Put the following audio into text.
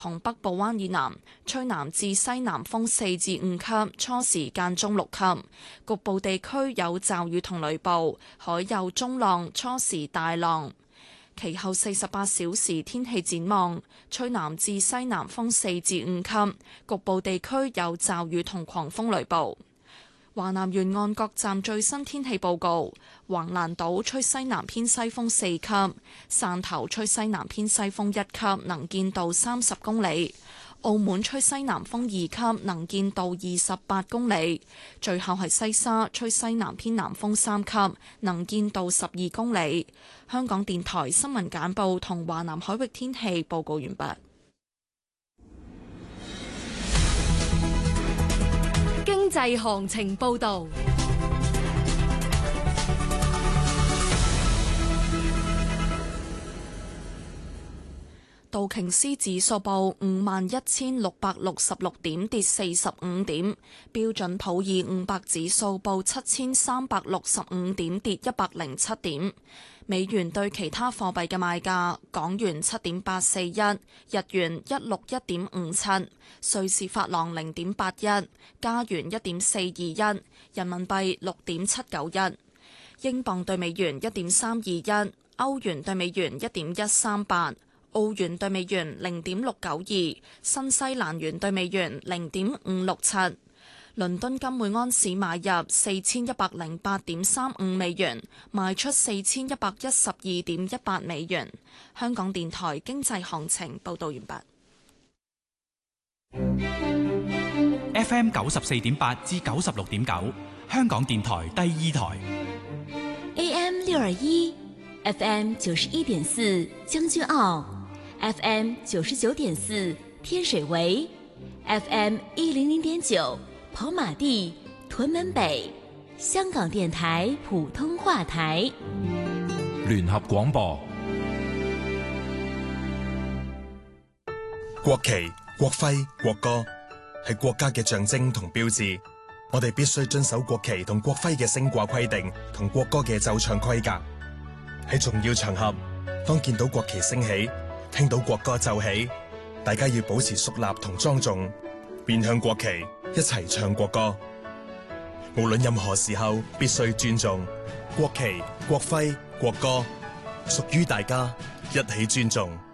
同北部灣以南吹南至西南風4至5級，初時間中6級，局部地區有驟雨同雷暴，海有中浪，初時大浪。其後48小時天氣展望，吹南至西南風4至5級，局部地區有驟雨同狂風雷暴。華南沿岸各站最新天氣報告：橫瀾島吹西南偏西風4級，汕頭吹西南偏西風1級，能見度30公里；澳門吹西南風2級，能見度28公里；最後係西沙吹西南偏南風3級，能見度12公里。香港電台新聞簡報同華南海域天氣報告完畢。 經濟行情報導。 道瓊斯指數報51,666點，跌45點；標準普爾500指數報7,365點，跌107點。美元對其他貨幣嘅賣價：港元7.841，日元161.57，瑞士法郎0.81，加元1.421，人民幣6.791，英鎊對美元1.321，歐元對美元1.138。澳元對美元0.692，新西蘭元對美元0.567。倫敦金每安士買入4108.35美元，賣出4112.18美元。香港電台經濟行情報道完畢。FM 94.8至96.9，香港電台第2台。 AM 621， FM 91.4，將軍澳。FM 99.4，天水圍 ；FM 100.9，跑馬地、屯門北。香港電台普通話台。 聯合廣播。 國旗、國徽、國歌係國家嘅象徵同標誌，我哋必須遵守國旗同國徽嘅升掛規定同國歌嘅奏唱規格。喺重要場合，當見到國旗升起，聽到國歌奏起，大家要保持肅立同莊重，面向國旗，一齊唱國歌。無論任何時候，必須尊重國旗、國徽、國歌，屬於大家，一起尊重。